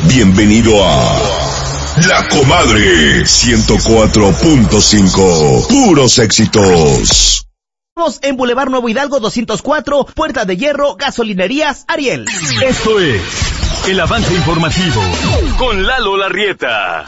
Bienvenido a La Comadre 104.5. Puros éxitos. Estamos en Boulevard Nuevo Hidalgo 204, Puerta de Hierro, Gasolinerías Ariel. Esto es el avance informativo con Lalo Larrieta.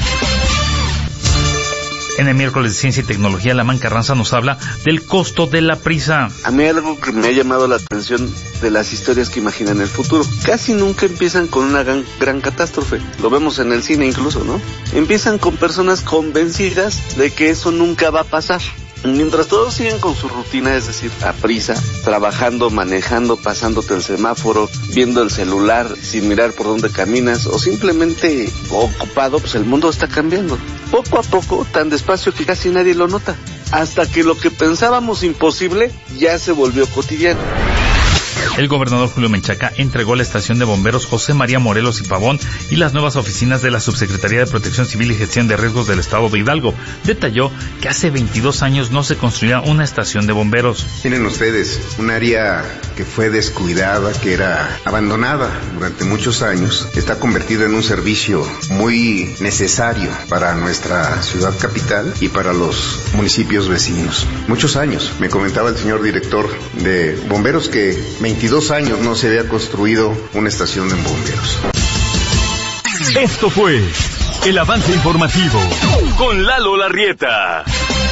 En el miércoles de Ciencia y Tecnología, Lamán Carranza nos habla del costo de la prisa. A mí algo que me ha llamado la atención de las historias que imaginan el futuro, casi nunca empiezan con una gran catástrofe. Lo vemos en el cine incluso, ¿no? Empiezan con personas convencidas de que eso nunca va a pasar. Mientras todos siguen con su rutina, es decir, a prisa, trabajando, manejando, pasándote el semáforo, viendo el celular sin mirar por dónde caminas o simplemente ocupado, pues el mundo está cambiando. Poco a poco, tan despacio que casi nadie lo nota, hasta que lo que pensábamos imposible ya se volvió cotidiano. El gobernador Julio Menchaca entregó la estación de bomberos José María Morelos y Pavón y las nuevas oficinas de la Subsecretaría de Protección Civil y Gestión de Riesgos del Estado de Hidalgo. Detalló que hace 22 años no se construía una estación de bomberos. Miren ustedes, un área que fue descuidada, que era abandonada durante muchos años, está convertida en un servicio muy necesario para nuestra ciudad capital y para los municipios vecinos. Muchos años. Me comentaba el señor director de bomberos que 22 años no se había construido una estación de bomberos. Esto fue el avance informativo con Lalo Larrieta.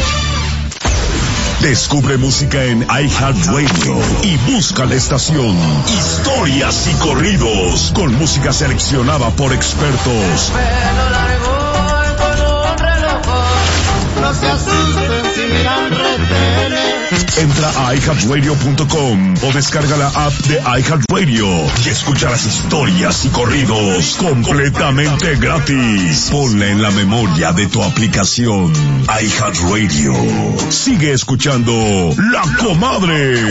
Descubre música en iHeartRadio y busca la estación Historias y Corridos con música seleccionada por expertos. No se asusten si miran retenes. Entra a iHeartRadio.com o descarga la app de iHeartRadio y escucha las historias y corridos completamente gratis. Ponla en la memoria de tu aplicación iHeartRadio. Sigue escuchando La Comadre.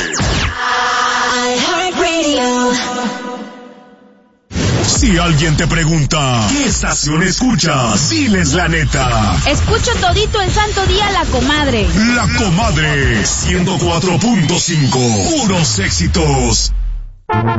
iHeartRadio. Si alguien te pregunta, ¿qué estación escuchas? Diles la neta. Escucho todito el santo día La Comadre. La Comadre 104.5. Puros éxitos.